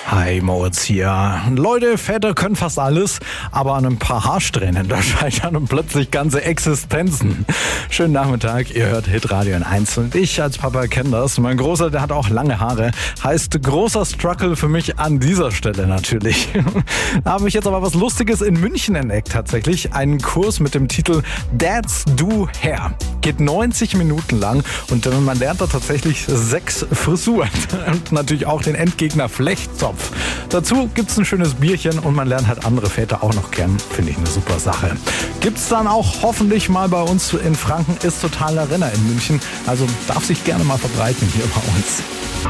Hi, Moritz hier. Leute, Väter können fast alles, aber an ein paar Haarsträhnen, da scheitern plötzlich ganze Existenzen. Schönen Nachmittag, ihr hört Hitradio N1 und ich als Papa kenne das. Mein Großer, der hat auch lange Haare. Heißt großer Struggle für mich an dieser Stelle natürlich. Da habe ich jetzt aber was Lustiges in München entdeckt tatsächlich. Einen Kurs mit dem Titel Dads Do Hair. Geht 90 Minuten lang und man lernt da tatsächlich 6 Frisuren und natürlich auch den Endgegner Flechtzopf. Dazu gibt's ein schönes Bierchen und man lernt halt andere Väter auch noch kennen. Finde ich eine super Sache. Gibt's dann auch hoffentlich mal bei uns in Franken, ist totaler Renner in München. Also darf sich gerne mal verbreiten hier bei uns.